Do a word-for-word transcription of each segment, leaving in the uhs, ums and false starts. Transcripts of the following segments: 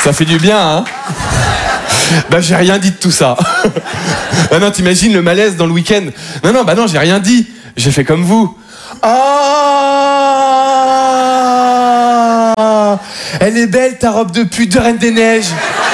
Ça fait du bien, hein? Bah, j'ai rien dit de tout ça. Ah non, t'imagines le malaise dans le week-end. Non, non, bah non, j'ai rien dit. J'ai fait comme vous. Ah, elle est belle, ta robe de pute de Reine des Neiges.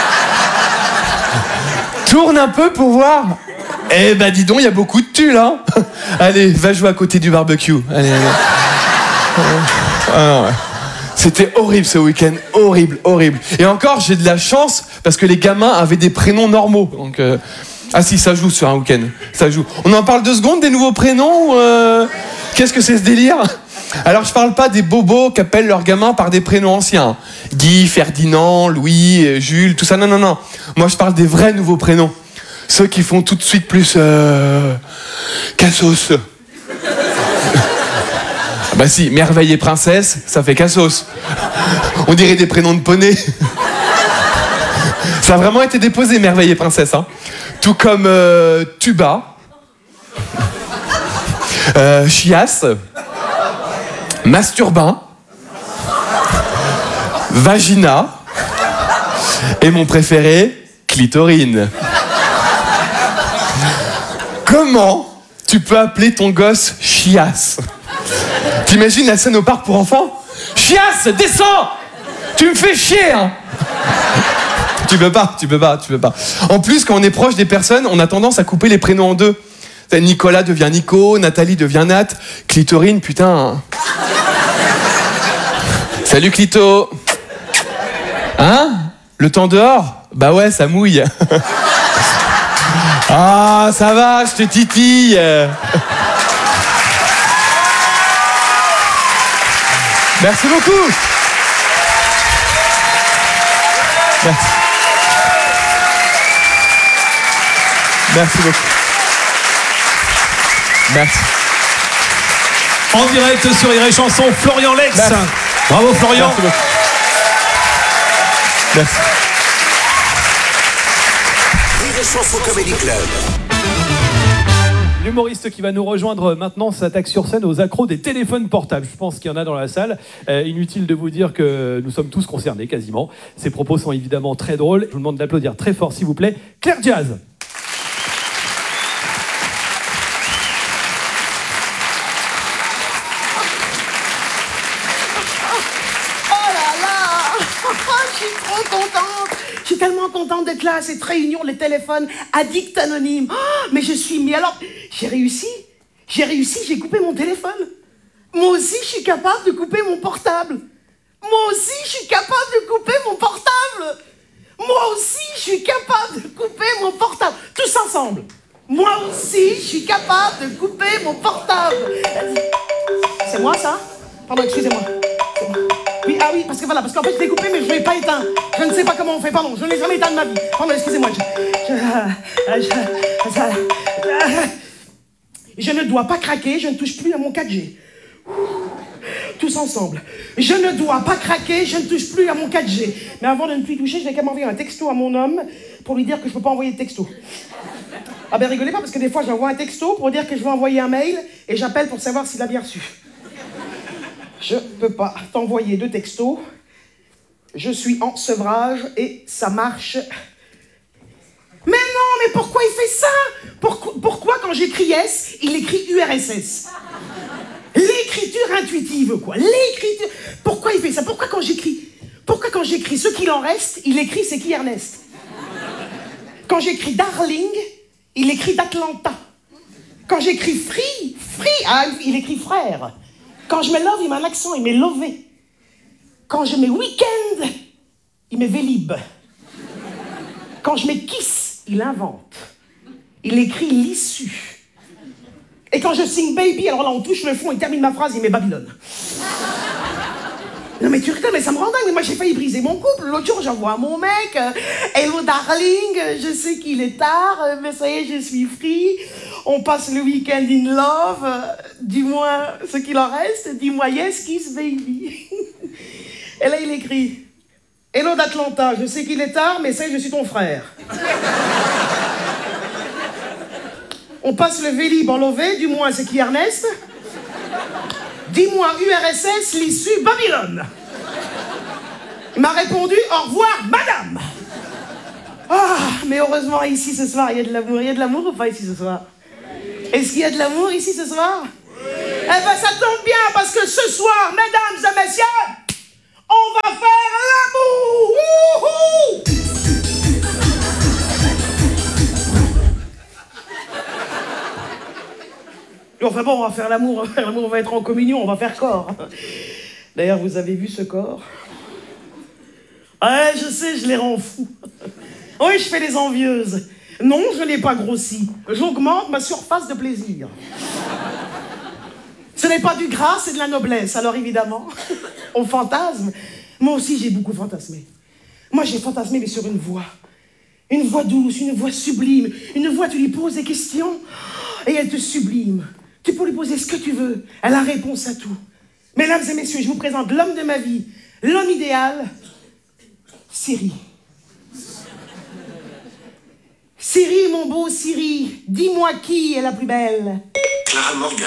Tourne un peu pour voir. Eh bah, dis donc, il y a beaucoup de tulle, hein. Allez, va jouer à côté du barbecue. Allez, allez. Ah non, ouais. C'était horrible ce week-end, horrible, horrible. Et encore, j'ai de la chance parce que les gamins avaient des prénoms normaux. Donc, euh... ah si, ça joue sur un week-end, ça joue. On en parle deux secondes des nouveaux prénoms euh... Qu'est-ce que c'est ce délire? Alors, je parle pas des bobos qui appellent leurs gamins par des prénoms anciens. Guy, Ferdinand, Louis, Jules, tout ça. Non, non, non. Moi, je parle des vrais nouveaux prénoms. Ceux qui font tout de suite plus... Euh... Cassos. Bah si, Merveille et Princesse, ça fait Cassos. On dirait des prénoms de poney. Ça a vraiment été déposé, Merveille et Princesse. Hein. Tout comme euh, Tuba, euh, Chiasse, Masturbin, Vagina, et mon préféré, Clitorine. Comment tu peux appeler ton gosse Chiasse? T'imagines la scène au parc pour enfants? Chiasse, descends! Tu me fais chier, hein. Tu peux pas, tu peux pas, tu peux pas. En plus, quand on est proche des personnes, on a tendance à couper les prénoms en deux. Nicolas devient Nico, Nathalie devient Nat, Clitorine, putain. Salut Clito. Hein? Le temps dehors? Bah ouais, ça mouille. Ah, ça va, je te titille. Merci beaucoup. Merci. Merci beaucoup. Merci. En direct sur Rire et Chanson, Florian Lex. Merci. Bravo Florian. Merci beaucoup. Merci. Rire et Chanson Comedy Club. L'humoriste qui va nous rejoindre maintenant s'attaque sur scène aux accros des téléphones portables. Je pense qu'il y en a dans la salle. Euh, inutile de vous dire que nous sommes tous concernés, quasiment. Ses propos sont évidemment très drôles. Je vous demande d'applaudir très fort, s'il vous plaît, Claire Diaz. Tellement contente d'être là à cette réunion, les téléphones addicts anonymes. Oh, mais je suis... Mais alors, j'ai réussi. J'ai réussi, j'ai coupé mon téléphone. Moi aussi, je suis capable de couper mon portable. Moi aussi, je suis capable de couper mon portable. Moi aussi, je suis capable de couper mon portable. Tous ensemble. Moi aussi, je suis capable de couper mon portable. C'est moi, ça? Pardon, excusez-moi. C'est moi. Oui, ah oui, parce que voilà, parce qu'en fait je l'ai coupé mais je ne l'ai pas éteint. Je ne sais pas comment on fait, pardon, je ne l'ai jamais éteint de ma vie. Pardon, excusez-moi. Je, je, je, je, je ne dois pas craquer, je ne touche plus à mon quatre G. Tous ensemble. Je ne dois pas craquer, je ne touche plus à mon quatre G. Mais avant de ne plus y toucher, je vais quand même envoyer un texto à mon homme pour lui dire que je ne peux pas envoyer de texto. Ah ben rigolez pas, parce que des fois j'envoie un texto pour dire que je veux envoyer un mail et j'appelle pour savoir s'il a bien reçu. Je peux pas t'envoyer de texto. Je suis en sevrage et ça marche. Mais non, mais pourquoi il fait ça? Pourquoi, pourquoi quand j'écris S, il écrit U R S S? L'écriture intuitive, quoi. L'écriture... Pourquoi il fait ça? Pourquoi quand j'écris... Pourquoi quand j'écris ce qu'il en reste, il écrit c'est qui Ernest? Quand j'écris Darling, il écrit d'Atlanta. Quand j'écris Free, Free, ah, il écrit frère. Quand je mets love, il met un accent, il met lové. Quand je mets week-end, il met vélib. Quand je mets kiss, il invente. Il écrit l'issue. Et quand je signe baby, alors là on touche le fond, il termine ma phrase, il met Babylone. Non mais tu rigoles, mais ça me rend dingue, mais moi j'ai failli briser mon couple. L'autre jour j'envoie à mon mec, euh, hello darling, je sais qu'il est tard, euh, mais ça y est, je suis free. On passe le week-end in love, euh, dis-moi ce qu'il en reste, dis-moi yes, kiss baby. Et là il écrit, hello d'Atlanta, je sais qu'il est tard, mais ça y est, je suis ton frère. On passe le vélib en lové, du moins c'est qui Ernest? Dis-moi U R S S, l'issue Babylone. m'a répondu « Au revoir, madame !» Ah, mais heureusement, ici ce soir, il y a de l'amour. Il y a de l'amour ou pas ici ce soir? Est-ce qu'il y a de l'amour ici ce soir? Eh ben, ça tombe bien, parce que ce soir, mesdames et messieurs, on va faire l'amour. Wouhou! Enfin bon, on va faire l'amour, on va faire l'amour, on va être en communion, on va faire corps. D'ailleurs, vous avez vu ce corps? Ouais, je sais, je les rends fous. Oui, je fais les envieuses. Non, je n'ai pas grossi. J'augmente ma surface de plaisir. Ce n'est pas du gras, c'est de la noblesse. Alors évidemment, on fantasme. Moi aussi, j'ai beaucoup fantasmé. Moi, j'ai fantasmé, mais sur une voix. Une voix douce, une voix sublime. Une voix, tu lui poses des questions et elle te sublime. Tu peux lui poser ce que tu veux. Elle a réponse à tout. Mesdames et messieurs, je vous présente l'homme de ma vie, l'homme idéal, Siri. Siri, mon beau Siri, dis-moi qui est la plus belle? Clara Morgan.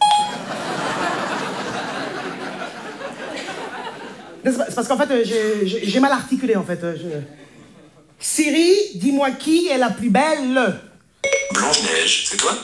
C'est parce qu'en fait, euh, j'ai, j'ai mal articulé, en fait. Je... Siri, dis-moi qui est la plus belle? Blanche-Neige, c'est toi?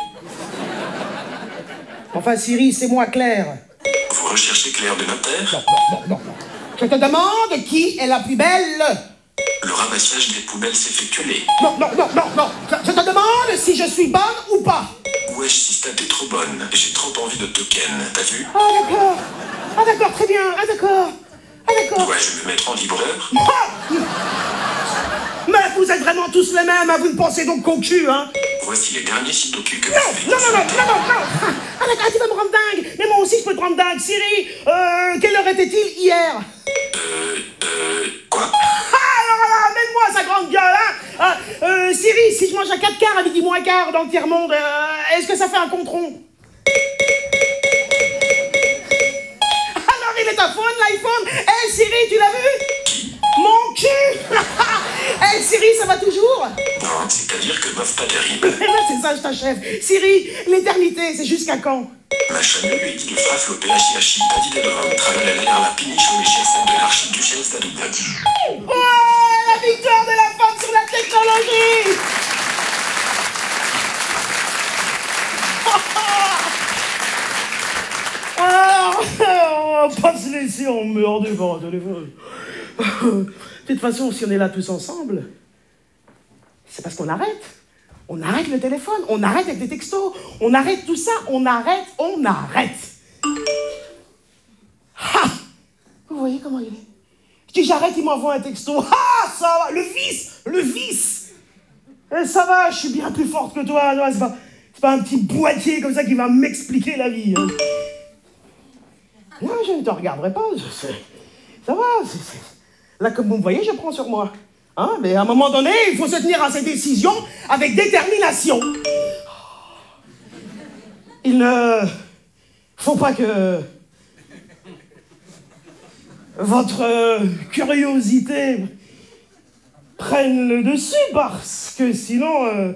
Enfin, Siri, c'est moi, Claire. Vous recherchez Claire de Notaire? Non, non, non, non, non. Je te demande qui est la plus belle? Le ramassage des poubelles s'effectue les... Non, non, non, non, non. Je, je te demande si je suis bonne ou pas. Wesh, Sista, t'es trop bonne. J'ai trop envie de te ken, t'as vu? Ah, d'accord. Ah, d'accord, très bien. Ah, d'accord. Ah, d'accord. Ouais, je vais me mettre en livreur. Ah, mais vous êtes vraiment tous les mêmes, hein. Vous ne pensez donc qu'au cul, hein? Voici les derniers sites au cul que Non, vous avez non, non, non, consultés. non, non, non. Ah, d'accord, tu vas me rendre dingue. Mais moi aussi, je peux te rendre dingue. Siri, euh, quelle heure était-il hier? Euh, euh, quoi? Ah, alors là, amène-moi sa grande gueule, hein. Ah, euh, Siri, si je mange à quatre quarts à midi moins quart dans le tiers-monde, euh, est-ce que ça fait un compte rond? Alors, il est à fond, l'iPhone. Hé, hey, Siri, tu l'as vu? Mon cul. Hé, hey, Siri, ça va toujours? Non, c'est-à-dire que meuf pas terrible. C'est ça, je t'achève. Siri, l'éternité, c'est jusqu'à quand? Ma chaîne lui dit de frafloper à chiachi, pas d'idée de rhum, tralala, la piniche ou les chefs de l'archiduchesse d'Adoubadi. Ouais, la victoire de la femme sur la technologie. Alors, on va pas se laisser emmerder par un téléphone. De toute façon, si on est là tous ensemble, c'est parce qu'on arrête. On arrête le téléphone, on arrête avec des textos, on arrête tout ça, on arrête, on arrête. Ha! Vous voyez comment il est? Je dis j'arrête, il m'envoie un texto. Ah, ça va, le vice, le vice. Et ça va, je suis bien plus forte que toi. Non, c'est pas, c'est pas un petit boîtier comme ça qui va m'expliquer la vie. Hein. Non, je ne te regarderai pas, je sais. Ça va, c'est, c'est... Là, comme vous me voyez, je prends sur moi. Hein, mais à un moment donné, il faut se tenir à ses décisions avec détermination. Il ne faut pas que votre curiosité prenne le dessus, parce que sinon, euh,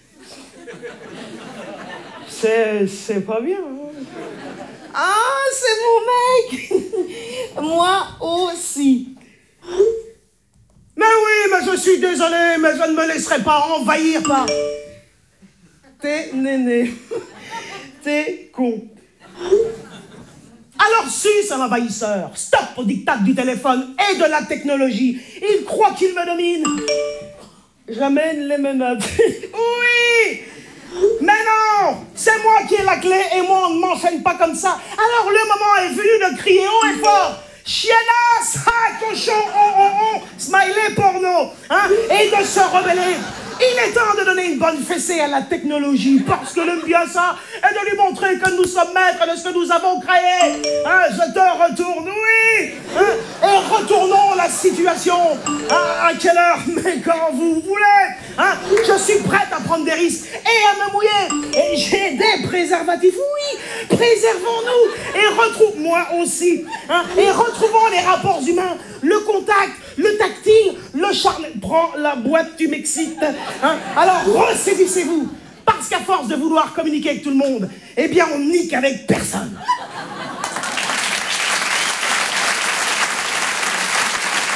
c'est, c'est pas bien. Hein. Ah, c'est mon mec. Moi aussi. Mais oui, mais je suis désolé, mais je ne me laisserai pas envahir par... T'es néné. T'es con. Alors suce un envahisseur. Stop au diktat du téléphone et de la technologie. Il croit qu'il me domine. J'amène les menottes. Oui. Mais non, c'est moi qui ai la clé et moi on ne m'enchaîne pas comme ça. Alors le moment est venu de crier haut et fort. Chiennasse, ah, cochon, on, on, on, smiley porno, hein, et de se rebeller. Il est temps de donner une bonne fessée à la technologie, parce que le bien ça est de lui montrer que nous sommes maîtres de ce que nous avons créé. Hein, je te retourne, oui, hein, et retournons la situation. Ah, à quelle heure? Mais quand vous voulez. Hein, je suis prête à prendre des risques et à me mouiller. Et j'ai des préservatifs, oui. Préservons-nous et retrouve moi aussi. Hein, et retrouvons les rapports humains, le contact, le tactile, le charme. Prends la boîte, tu m'excites. Hein, alors ressaisissez-vous, parce qu'à force de vouloir communiquer avec tout le monde, eh bien on nique avec personne.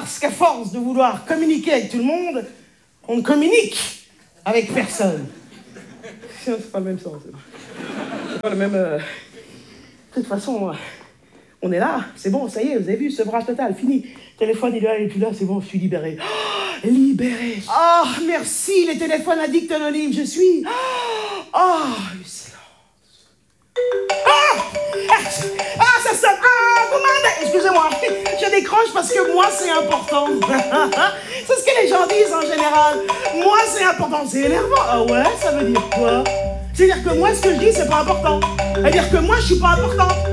Parce qu'à force de vouloir communiquer avec tout le monde, on ne communique avec personne. C'est pas le même sens. C'est pas le même... Euh... De toute façon, euh, on est là, c'est bon, ça y est, vous avez vu, sevrage total, fini. Téléphone, il est là, il est plus là, c'est bon, je suis libéré. Oh, libéré. Oh, merci, les téléphones addicts anonymes, je suis... Oh, le silence. Ah, ah, ça sonne. Ah, vous m'avez... Excusez-moi, je décroche parce que moi, c'est important. C'est ce que les gens disent en général. Moi, c'est important. C'est énervant. Ah ouais, ça veut dire quoi? C'est-à-dire que moi, ce que je dis, c'est pas important. C'est-à-dire que moi, je suis pas important.